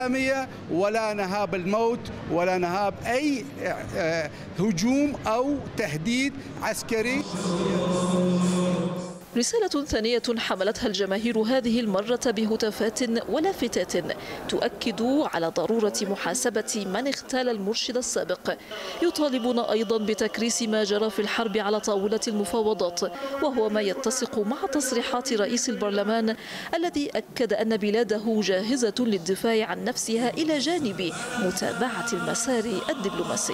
ولا نهاب الموت ولا نهاب أي هجوم أو تهديد عسكري. رسالة ثانية حملتها الجماهير هذه المرة بهتافات ولافتات تؤكد على ضرورة محاسبة من اغتال المرشد السابق. يطالبون أيضا بتكريس ما جرى في الحرب على طاولة المفاوضات، وهو ما يتسق مع تصريحات رئيس البرلمان الذي أكد أن بلاده جاهزة للدفاع عن نفسها إلى جانب متابعة المسار الدبلوماسي.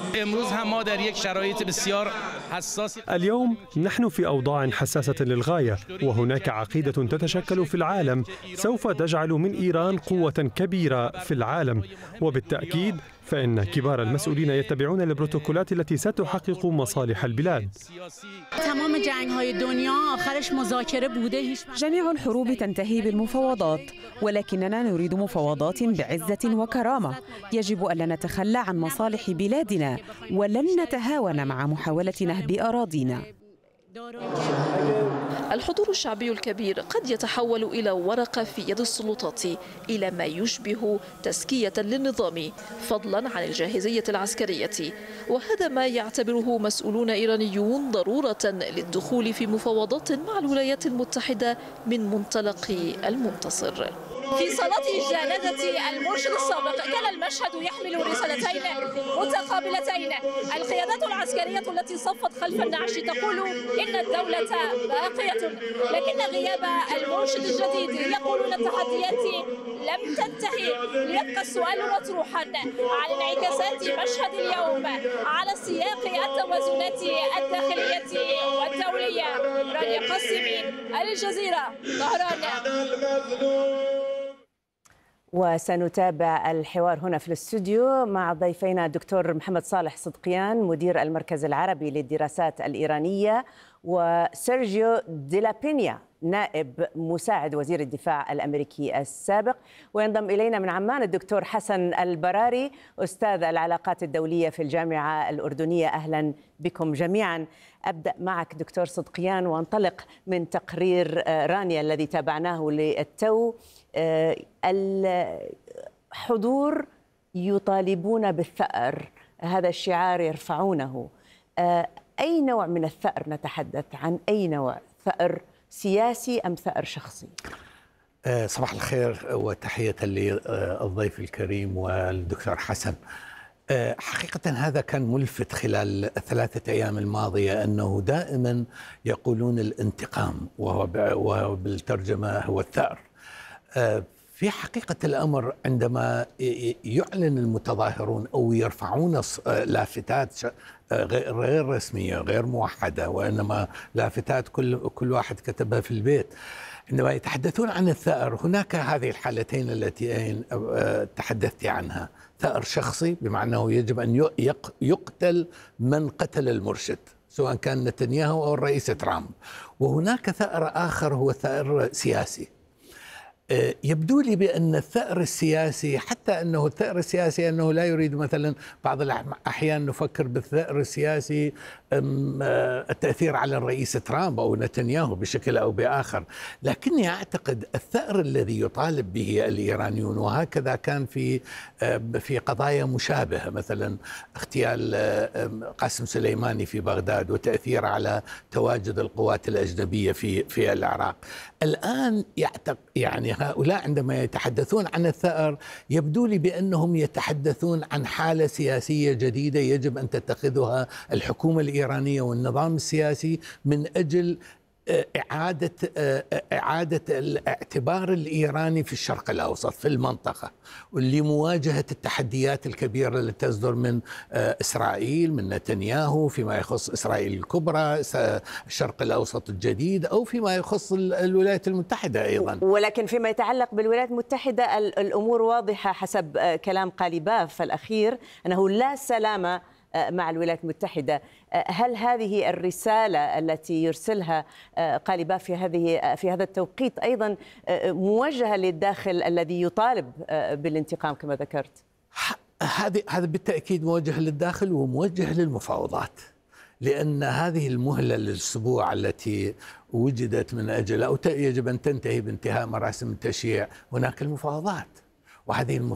اليوم نحن في أوضاع حساسة للغاية، وهناك عقيدة تتشكل في العالم سوف تجعل من إيران قوة كبيرة في العالم، وبالتأكيد فإن كبار المسؤولين يتبعون البروتوكولات التي ستحقق مصالح البلاد. جميع الحروب تنتهي بالمفاوضات، ولكننا نريد مفاوضات بعزة وكرامة. يجب ألا نتخلى عن مصالح بلادنا، ولن نتهاون مع محاولة نهب أراضينا. الحضور الشعبي الكبير قد يتحول إلى ورقة في يد السلطات، إلى ما يشبه تزكية للنظام فضلا عن الجاهزية العسكرية، وهذا ما يعتبره مسؤولون إيرانيون ضرورة للدخول في مفاوضات مع الولايات المتحدة من منطلق المنتصر. في صلاة جنازة المرشد السابق كان المشهد يحمل رسالتين متقابلتين. القيادات العسكرية التي صفت خلف النعش تقول إن الدولة باقية، لكن غياب المرشد الجديد يقولون التحديات لم تنتهي. ليبقى السؤال مطروحا عن انعكاسات مشهد اليوم على سياق التوازنات الداخلية والدولية. رانيا قاسمي، الجزيرة، طهران. وسنتابع الحوار هنا في الاستوديو مع ضيفينا الدكتور محمد صالح صدقيان مدير المركز العربي للدراسات الإيرانية، وسيرجيو ديلابينيا نائب مساعد وزير الدفاع الأمريكي السابق. وينضم إلينا من عمان الدكتور حسن البراري أستاذ العلاقات الدولية في الجامعة الأردنية. أهلا بكم جميعا. أبدأ معك دكتور صدقيان وانطلق من تقرير رانيا الذي تابعناه للتو. الحضور يطالبون بالثأر، هذا الشعار يرفعونه. أي نوع من الثأر نتحدث؟ عن أي نوع؟ ثأر سياسي أم ثأر شخصي؟ صباح الخير وتحية للضيف الكريم والدكتور حسن. حقيقة هذا كان ملفت خلال الثلاثة أيام الماضية، أنه دائما يقولون الانتقام، وهو بالترجمة هو الثأر. في حقيقة الأمر عندما يعلن المتظاهرون أو يرفعون لافتات غير رسمية غير موحدة، وإنما لافتات كل واحد كتبها في البيت، عندما يتحدثون عن الثأر هناك هذه الحالتين التي تحدثت عنها. ثأر شخصي بمعنى أنه يجب أن يقتل من قتل المرشد، سواء كان نتنياهو أو الرئيس ترامب. وهناك ثأر آخر هو ثأر سياسي. يبدو لي بأن الثأر السياسي، حتى أنه الثأر السياسي أنه لا يريد مثلا بعض الأحيان نفكر بالثأر السياسي التأثير على الرئيس ترامب أو نتنياهو بشكل أو بآخر، لكني أعتقد الثأر الذي يطالب به الإيرانيون، وهكذا كان في قضايا مشابهة، مثلا اغتيال قاسم سليماني في بغداد وتأثير على تواجد القوات الأجنبية في العراق. الآن يعني هؤلاء عندما يتحدثون عن الثأر يبدو لي بأنهم يتحدثون عن حالة سياسية جديدة يجب أن تتخذها الحكومة الإيرانية والنظام السياسي من أجل إعادة الاعتبار الإيراني في الشرق الأوسط في المنطقة، ولمواجهة التحديات الكبيرة التي تصدر من إسرائيل، من نتنياهو فيما يخص إسرائيل الكبرى، الشرق الأوسط الجديد، أو فيما يخص الولايات المتحدة أيضا. ولكن فيما يتعلق بالولايات المتحدة الأمور واضحة حسب كلام قاليباف الأخير أنه لا سلام مع الولايات المتحدة. هل هذه الرسالة التي يرسلها قاليباف في هذا التوقيت أيضا موجهة للداخل الذي يطالب بالانتقام كما ذكرت؟ هذا بالتأكيد موجه للداخل وموجه للمفاوضات، لأن هذه المهلة الأسبوع التي وجدت من أجل أو يجب أن تنتهي بانتهاء مراسم التشييع، هناك المفاوضات، وهذه